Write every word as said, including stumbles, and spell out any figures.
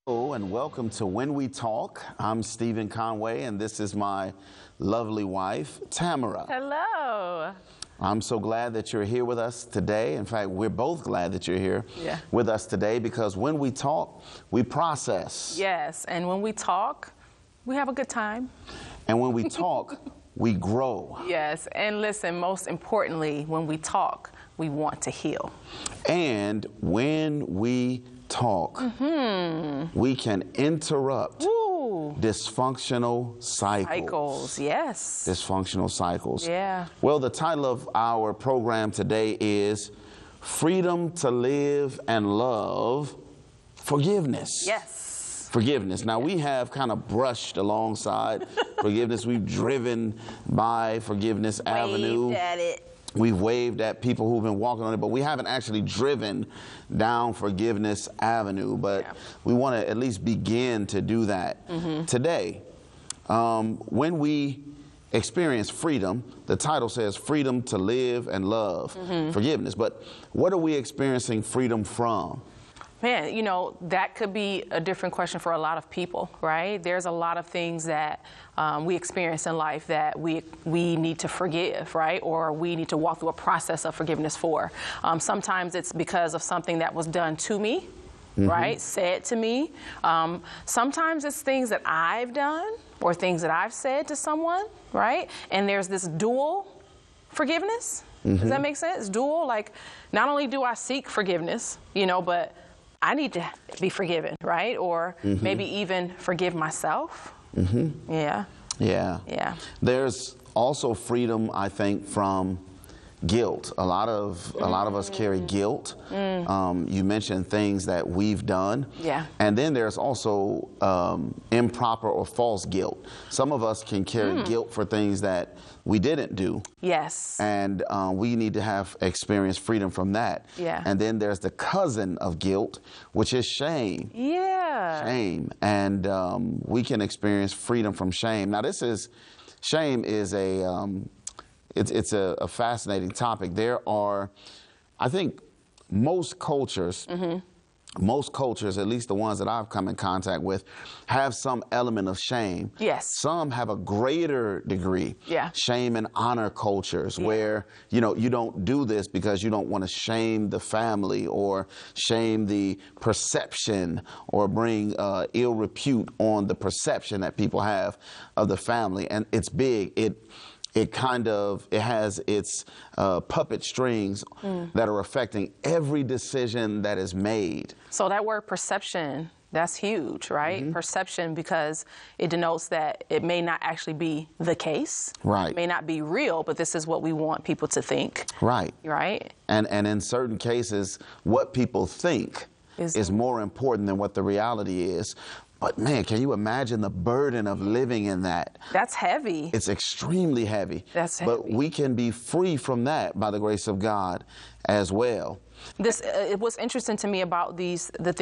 Hello and welcome to When We Talk. I'm Stephen Conway and this is my lovely wife, Tamara. Hello. I'm so glad that you're here with us today. In fact, we're both glad that you're here yeah. with us today because when we talk, we process. Yes, and when we talk, we have a good time. And when we talk, we grow. Yes, and listen, most importantly, when we talk, we want to heal. And when we talk, mm-hmm. we can interrupt Woo. dysfunctional cycles. Cycles, yes. Dysfunctional cycles. Yeah. Well, the title of our program today is Freedom to Live and Love Forgiveness. Yes. Forgiveness. Now, we have kind of brushed alongside forgiveness. We've driven by Forgiveness Waved Avenue. at it. We've waved at people who've been walking on it, but we haven't actually driven down Forgiveness Avenue. But yeah. we want to at least begin to do that mm-hmm. today. Um, when we experience freedom, the title says freedom to live and love mm-hmm. forgiveness. But what are we experiencing freedom from? Man, you know, that could be a different question for a lot of people, right? There's a lot of things that um, we experience in life that we we need to forgive, right? Or we need to walk through a process of forgiveness for. Um, sometimes it's because of something that was done to me, mm-hmm. right? Said to me. Um, sometimes it's things that I've done or things that I've said to someone, right? And there's this dual forgiveness. Mm-hmm. Does that make sense? Dual, like, not only do I seek forgiveness, you know, but I need to be forgiven, right? Or mm-hmm. maybe even forgive myself. Mm-hmm. Yeah. Yeah. Yeah. There's also freedom, I think, from guilt. A lot of mm. a lot of us carry guilt. Mm. Um, you mentioned things that we've done. Yeah. And then there's also um, improper or false guilt. Some of us can carry mm. guilt for things that we didn't do. Yes. And um, we need to have experience freedom from that. Yeah. And then there's the cousin of guilt, which is shame. Yeah. Shame. And um, we can experience freedom from shame. Now, this is, shame is a, um, it's, it's a, a fascinating topic. There are, I think, most cultures, mm-hmm. most cultures, at least the ones that I've come in contact with, have some element of shame. Yes. Some have a greater degree. Yeah. Shame and honor cultures yeah. where, you know, you don't do this because you don't want to shame the family or shame the perception or bring uh, ill repute on the perception that people have of the family. And it's big. It It kind of, it has its uh, puppet strings mm. that are affecting every decision that is made. So that word perception, that's huge, right? Mm-hmm. Perception, because it denotes that it may not actually be the case. Right. It may not be real, but this is what we want people to think. Right. Right? And, and in certain cases, what people think is, is more important than what the reality is. But man, can you imagine the burden of living in that? That's heavy. It's extremely heavy. That's heavy. But we can be free from that by the grace of God as well. This, uh, it was interesting to me about these, the